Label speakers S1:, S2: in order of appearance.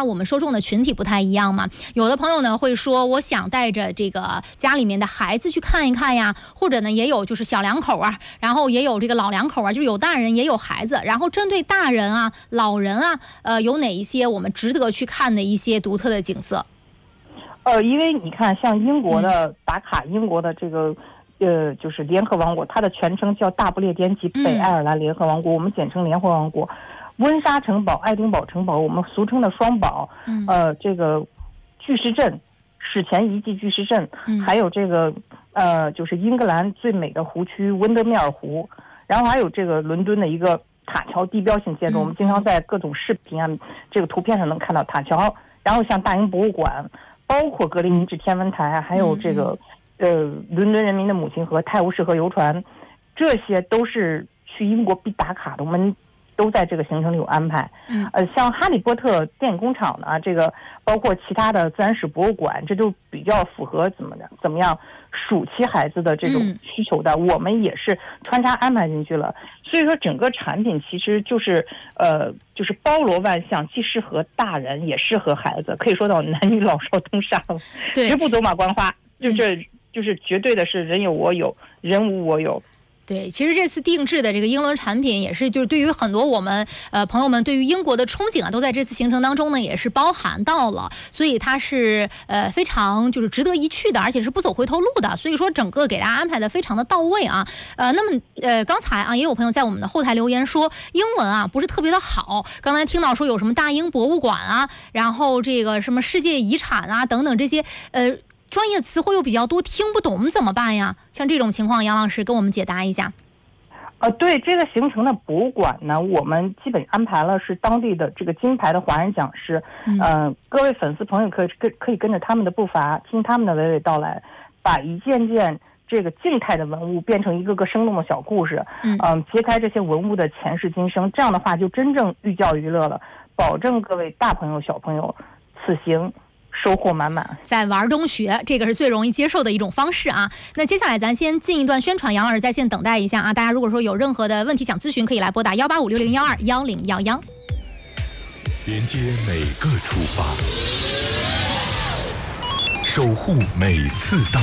S1: 我们受众的群体不太一样嘛。有的朋友呢会说，我想带着这个家里面的孩子去看一看呀，或者呢也有就是小两口啊，然后也有这个老两口啊，就是有大人也有孩子。然后针对大人啊、老人啊，有哪一些我们值得去看的一些独特的景色？
S2: 因为你看，像英国的打卡，英国的这个就是联合王国，它的全称叫大不列颠及北爱尔兰联合王国，我们简称联合王国。温莎城堡、爱丁堡城堡，我们俗称的双堡，这个巨石阵，史前遗迹巨石阵，还有这个就是英格兰最美的湖区温德米尔湖，然后还有这个伦敦的一个塔桥地标性建筑，我们经常在各种视频啊、这个图片上能看到塔桥，然后像大英博物馆，包括格林尼治天文台，还有这个伦敦人民的母亲河、泰晤士河游船，这些都是去英国必打卡的，我们都在这个行程里有安排。像哈利波特电影工厂呢，这个包括其他的自然史博物馆，这就比较符合怎么样暑期孩子的这种需求的，我们也是穿插安排进去了。所以说整个产品其实就是包罗万象，既适合大人也适合孩子，可以说到男女老少通杀了，直不走马观花，就是绝对的是人有我有，人无我有。
S1: 对，其实这次定制的这个英伦产品也是，就是对于很多我们朋友们对于英国的憧憬啊，都在这次行程当中呢也是包含到了，所以它是非常就是值得一去的，而且是不走回头路的，所以说整个给大家安排的非常的到位啊。那么刚才啊也有朋友在我们的后台留言说英文啊不是特别的好，刚才听到说有什么大英博物馆啊，然后这个什么世界遗产啊等等这些专业词汇又比较多，听不懂怎么办呀？像这种情况，杨老师跟我们解答一下。
S2: 对，这个行程的博物馆呢，我们基本安排了是当地的这个金牌的华人讲师，各位粉丝朋友可以跟着他们的步伐，听他们的娓娓道来，把一件件这个静态的文物变成一个个生动的小故事，揭开这些文物的前世今生，这样的话就真正寓教于乐了，保证各位大朋友小朋友此行收获满满，
S1: 在玩中学，这个是最容易接受的一种方式啊。那接下来咱先进一段宣传，杨老师在线等待一下啊。大家如果说有任何的问题想咨询，可以来拨打18560121011，
S3: 连接每个出发，守护每次到